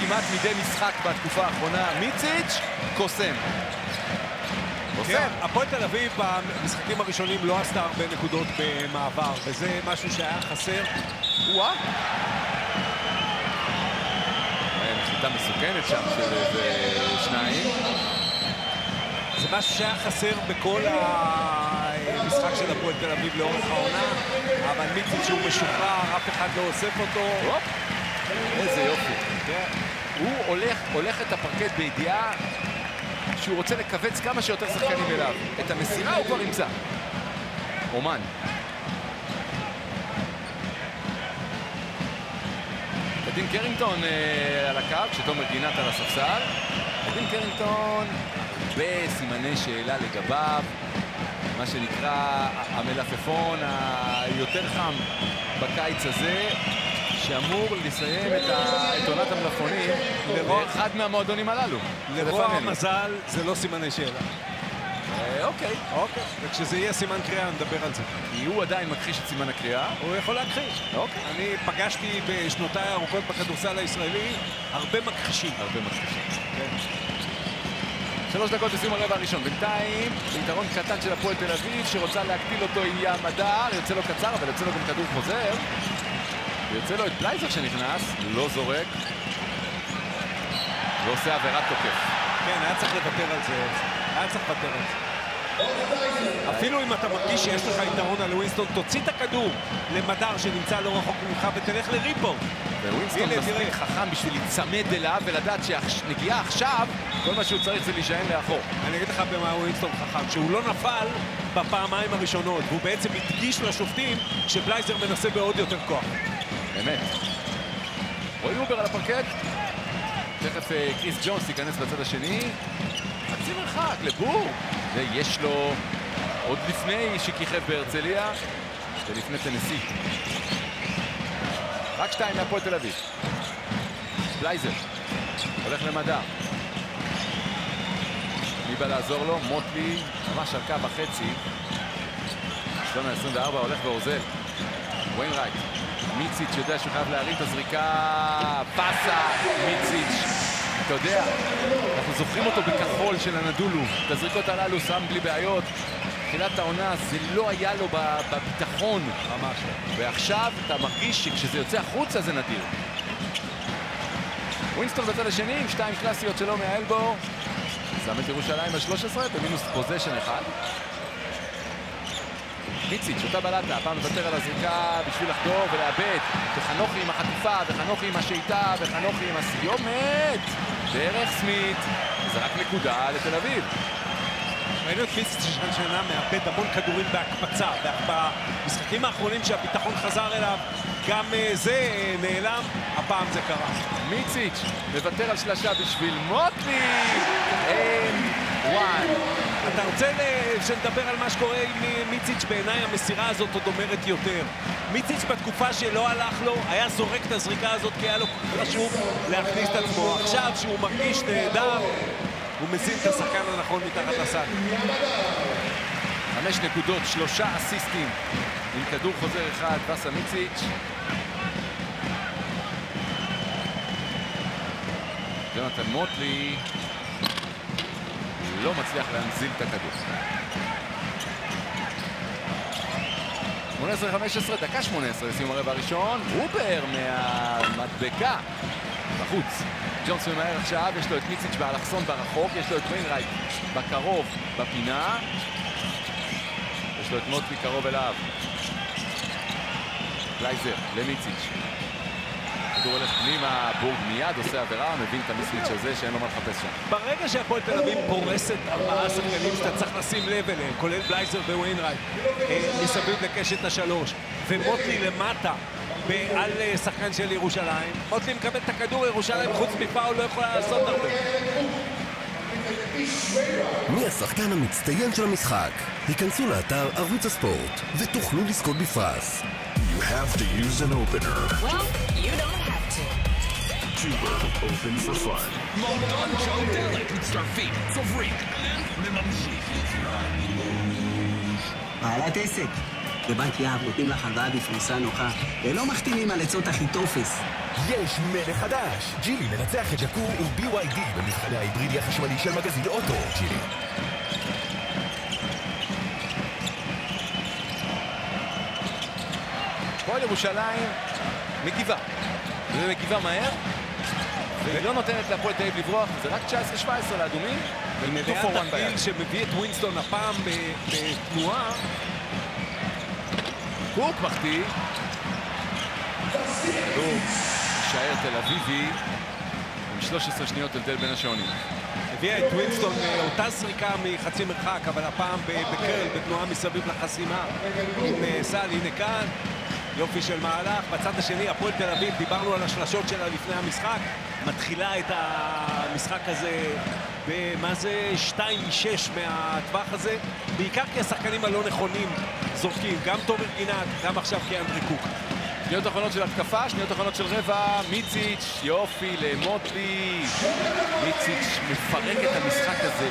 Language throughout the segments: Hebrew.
כמעט מדי משחק בתקופה האחרונה. מיציץ' קוסם. כן, הפועל תל אביב במשחקים הראשונים לא עשתה הרבה נקודות במעבר, וזה משהו שהיה חסר. וואה. נחיתה מסוכנת שם של שניים. זה משהו שהיה חסר בכל המשחק של הפועל תל אביב לאורך העונה, אבל מיציץ' שהוא משוחרר, אף אחד לא אוסף אותו. איזה יופי. הוא הולך את הפרקט בידיעה שהוא רוצה לקבץ כמה שיותר שחקנים אליו. את המסירה הוא כבר ימצא. אומן. דין קרינגטון על הקו, כשתומר גינת על הספסל. דין קרינגטון בסימני שאלה לגביו, מה שנקרא המלפפון היותר חם בקיץ הזה, שאמור לסיים את עונת המלפפונים באחד מהמועדונים הללו. לרוע המזל זה לא סימני שאלה. אוקיי. וכשזה יהיה סימן קריאה נדבר על זה. כי הוא עדיין מכחיש את סימן הקריאה. הוא יכול להכחיש. אוקיי. אני פגשתי בשנותיי הארוכות בכדורסל הישראלי הרבה מכחישים. הרבה מכחישים. 3 דקות לסיום הרבע הראשון. בינתיים, ביתרון קטן של הפועל תל אביב, שרוצה להקטיל אותו עם ים הדר. יוצא לו קצר, אבל יוצא לו גם כדור חוזר. יוצא לו את בלייזר שנכנס, לא זורק. ועושה עבירת תוקף. כן, היה צריך לוותר על זה. אפילו אם אתה מרגיש שיש לך יתרון על ווינסטון, תוציא את הכדור למדר שנמצא לא רחוק ממך ותלך לריבאונד. ווינסטון מספיק חכם בשביל להיצמד אליו ולדעת שנגיעה עכשיו, כל מה שהוא צריך זה להישען לאחור. אני אגיד לך במה ווינסטון חכם, שהוא לא נפל בפעמיים הראשונות, והוא בעצם הדגיש לשופטים שבלייזר מנסה בעוד יותר כוח. באמת. רועי אובר על הפרקט. תכף קריס ג'ונס ייכנס בצד השני. חצי מרחק לבור. ויש לו עוד לפני שכיכב בהרצליה ולפני טנסי. רק 2 מהפועל תל אביב. בלייזר הולך למדע. מי בא לעזור לו? מוטלי ממש על קו החצי. 24 הולך ועוזל. וויינרייט. מיציץ' יודע שהוא חייב להרים את הזריקה. פסה מיציץ'. אתה יודע, אנחנו זוכרים אותו בכחול של הנדולו. את הזריקות הללו שם בלי בעיות. תחילת העונה זה לא היה לו בביטחון. ממש. ועכשיו אתה מרגיש שכשזה יוצא החוצה זה נדיר. ווינסטון בצד השני עם 2 קלאסיות שלו מהאלבו. שם את ירושלים על 13 במינוס פוזיישן 1. מיציץ' אותה בלטה, הפעם מוותר על הזריקה בשביל לחדור ולאבד. וחנוכי עם החטיפה, וחנוכי עם השאיטה, וחנוכי עם הסיומת. דרך סמית, זה רק נקודה לתל אביב. ראינו את מיציץ' שנה מאבד המון כדורים בהקפצה, במשחקים האחרונים שהביטחון חזר אליו, גם זה נעלם, הפעם זה קרה. מיציץ' מוותר על שלשה בשביל מוטלי. אתה רוצה שנדבר על מה שקורה עם מיציץ'? בעיניי המסירה הזאת עוד אומרת יותר. מיציץ' בתקופה שלא הלך לו, היה זורק את הזריקה הזאת כי היה לו חשוב להכניס את עצמו. עכשיו שהוא מרגיש נהדר, הוא מזין את השחקן הנכון מתחת לסל. 5 נקודות, 3 אסיסטים עם כדור חוזר אחד, וסה מיציץ'. יונתן מוטלי לא מצליח להנזיל את הכדור. 18-15, דקה 18 לסיום הרבע הראשון. אובר מהמדבקה בחוץ. ג'ונס ממהר עכשיו, יש לו את מיציץ' באלכסון ברחוק, יש לו את וויינרייט בקרוב בפינה, יש לו את מוטלי קרוב אליו. בלייזר למיציץ'. כדור הולך פנימה, בורג מיד עושה עבירה, מבין את המסוויץ' הזה שאין לו מה לחפש שם. ברגע שהפועל תל אביב פורסת 4 שחקנים שאתה צריך לשים לב אליהם, כולל בלייזר וויינרייט, מסביב לקשת השלוש, ומוטלי למטה על שחקן של ירושלים, מוטלי מקבל את הכדור, ירושלים חוץ מפאול לא יכולה לעשות הרבה. מי השחקן המצטיין של המשחק? היכנסו לאתר ערוץ הספורט ותוכלו לזכות בפרס. You have to use an opener. Well, you don't have to. Chuber, open for fun. מועדון ג'ו דלק מצטרפים, צוברים וממשיך. בעלת עסק. בבנק יהב נותנים לך הלוואה בפריסה נוחה ולא מחתימים על עצות הכי טופס. יש מלך חדש! ג'ילי מנצח את ג'קור ו-BYD במבחני ההיברידי החשמלי של מגזין אוטו. ג'ילי. הפועל ירושלים מגיבה, ומגיבה מהר, והיא לא נותנת להפועל תל אביב לברוח, זה רק 19-17 לאדומים, ומלאה תרגיל שמביא את ווינסטון הפעם בתנועה. קורק מחטיא, כדור שער תל אביבי, עם 13 שניות הבדל בין השעונים. הביאה את ווינסטון אותה זריקה מחצי מרחק, אבל הפעם בקרל, בתנועה מסביב לחסימה עם סל. הנה כאן יופי של מהלך. בצד השני הפועל תל אביב, דיברנו על השלשות שלה לפני המשחק, מתחילה את המשחק הזה במה זה 2-6 מהטווח הזה, בעיקר כי השחקנים הלא נכונים זורקים, גם תומר גינת, גם עכשיו כאנדרי קוק. שניות אחרונות של התקפה, שניות אחרונות של רבע, מיציץ', יופי למוטלי. מיציץ' מפרק את המשחק הזה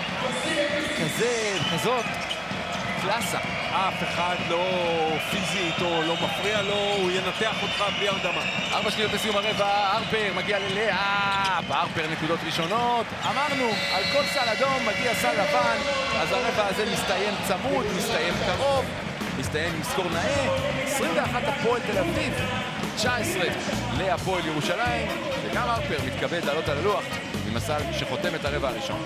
בכזאת קלאסה. אף אחד לא פיזי איתו, לא מפריע לו, הוא ינתח אותך בלי הרדמה. 4 שניות לסיום הרבע, הרפר מגיע ללאפ, הרפר נקודות ראשונות. אמרנו, על כל סל אדום מגיע סל לבן, אז הרבע הזה מסתיים צמוד, מסתיים קרוב, מסתיים עם סקור נאה. 21 הפועל תל אביב, 19 להפועל ירושלים, וגם הרפר מתכבד לעלות על הלוח עם הסל שחותם את הרבע הראשון.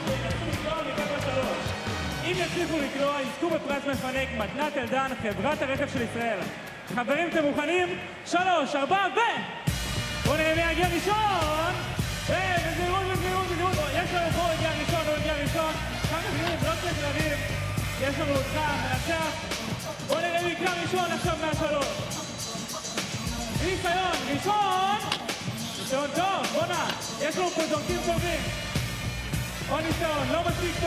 אם יצליחו לקלוע, יזכו בפרס מפנק מתנת אלדן, חברת הרכב של ישראל. חברים, אתם מוכנים? 3, 4 ו... בואו נראה מי יגיע ראשון! בזהירות. יש לנו פה הגיע ראשון. כמה זהירות, לא צריך לריב. יש לנו אותך, מנצח. בואו נראה מי יקרא ראשון עכשיו מהשלוש. ראשון טוב, בוא נע. יש לנו פה זורקים טובים. עוד ניסיון, לא מספיק טוב.